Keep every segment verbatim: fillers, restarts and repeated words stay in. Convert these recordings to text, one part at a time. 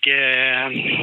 eh,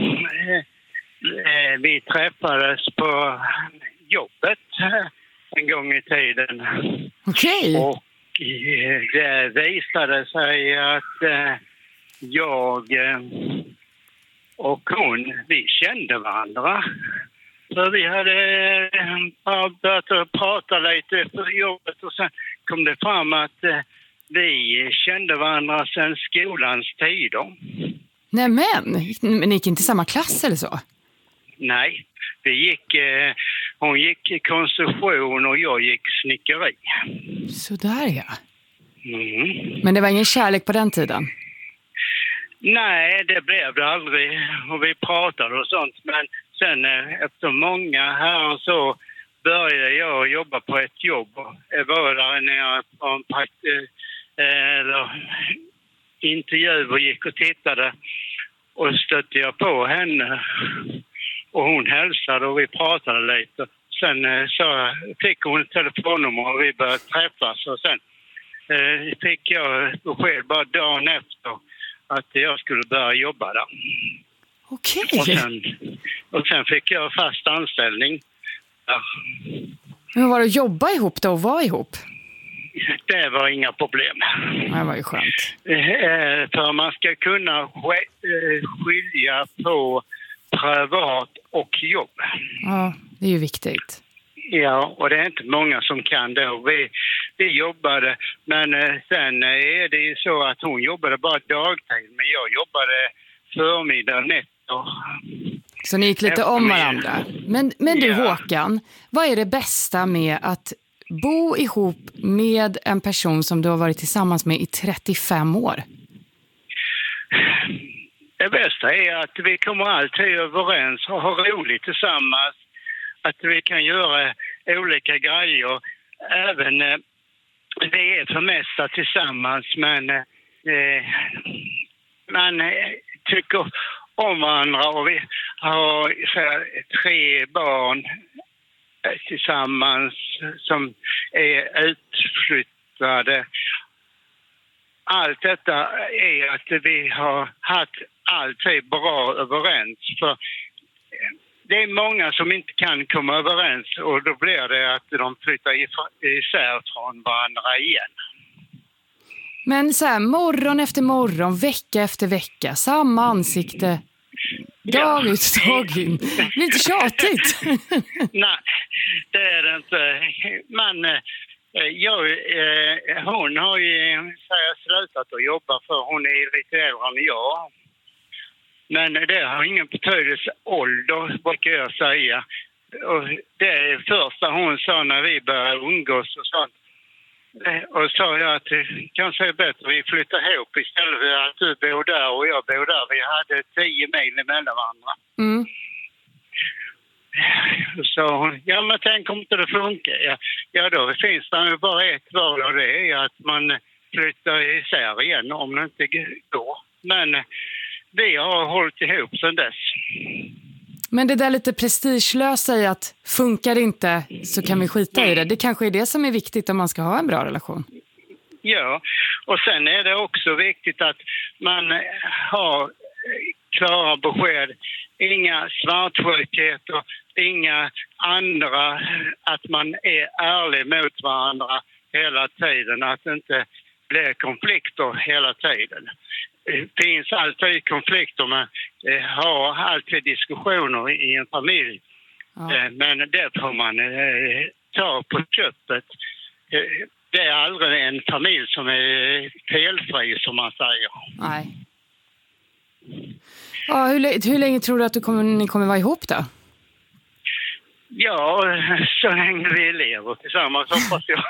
eh, vi träffades på jobbet en gång i tiden. Okej. Och eh, det visade sig att eh, jag eh, och hon, vi kände varandra. Så vi hade eh, börjat prata lite efter jobbet och sen kom det fram att eh, vi kände varandra sedan skolans tider. Nej men, men ni gick inte i samma klass eller så? Nej, vi gick, eh, hon gick konstruktion och jag gick snickeri. Så där ja. Mm. Men det var ingen kärlek på den tiden? Nej, det blev det aldrig. Och vi pratade och sånt. Men sen eh, efter många här så började jag jobba på ett jobb. Jag var där nere på en prakt- eh, eller, intervju och gick och tittade. Och stötte jag på henne. Och hon hälsade och vi pratade lite. Sen eh, så fick hon ett telefonnummer och vi började träffas. Och sen eh, fick jag besked bara dagen efter att jag skulle börja jobba där. Okej. Och sen, och sen fick jag fast anställning. Ja. Men var det att jobba ihop då och vara ihop? Det var inga problem. Det var ju skönt. Eh, för man ska kunna sk- eh, skilja på privat och jobb. Ja, det är ju viktigt. Ja, och det är inte många som kan det. Vi, vi jobbade, men eh, sen är det ju så att hon jobbade bara dagtid, men jag jobbade förmiddag, nätter. Så ni gick lite om varandra. Men, men du Ja. Håkan, vad är det bästa med att bo ihop med en person som du har varit tillsammans med i trettiofem år? Det bästa är att vi kommer alltid överens och har roligt tillsammans. Att vi kan göra olika grejer. Även eh, vi är för mesta tillsammans, men eh, man eh, tycker om varandra och vi har så här, tre barn eh, tillsammans som är utflyttade. Allt detta är att vi har haft alltid bra överens. För det är många som inte kan komma överens och då blir det att de flyttar isär från varandra igen. Men så här, morgon efter morgon, vecka efter vecka, samma ansikte, dag ut, dag in. Det blir inte tjatigt. Nej, det är det inte. Men eh, jag, eh, hon har ju så här, slutat att jobba för hon är lite äldre än jag. Men det har ingen betydelse, ålder brukar jag säga. Och det är första hon sa när vi började umgås och sånt. Och sa jag att det kanske är bättre vi flyttar ihop istället för att du bor där och jag bor där. Vi hade tio mil emellan varandra. Mm. Så hon, ja men tänk om inte det funkar. Ja, ja då finns det ju bara ett val och det är att man flyttar isär igen om det inte går. Men vi har hållit ihop sedan dess. Men det där lite prestigelösa i att funkar det inte så kan vi skita i det. Det kanske är det som är viktigt om man ska ha en bra relation. Ja, och sen är det också viktigt att man har klara besked. Inga svartskjutigheter, inga andra, att man är ärlig mot varandra hela tiden. Att det inte blir konflikter hela tiden. Det finns alltid konflikter, man har alltid diskussioner i en familj. Ja. Men det får man ta på köpet. Det är aldrig en familj som är felfri, som man säger. Nej. Ja, hur, hur länge tror du att du kommer, ni kommer vara ihop då? Ja, så länge vi lever tillsammans hoppas jag.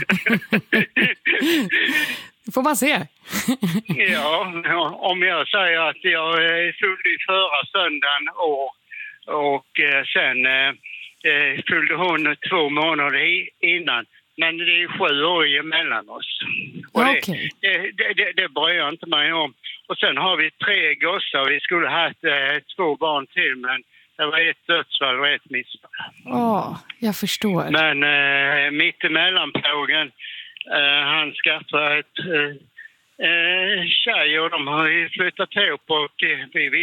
Får man se. Ja, om jag säger att jag fyllde förra söndagen år och sen eh, fyllde hon två månader innan. Men det är sju år emellan oss. Och det, okay. det, det, det, det bryr jag inte mig om. Och sen har vi tre gossar. Vi skulle ha haft eh, två barn till, men det var ett dödsfall och ett missfall. Ja, jag förstår. Men eh, mitt emellan plågen, eh, han skaffade ett eh, tjej och de har ju flyttat ihop och eh, vi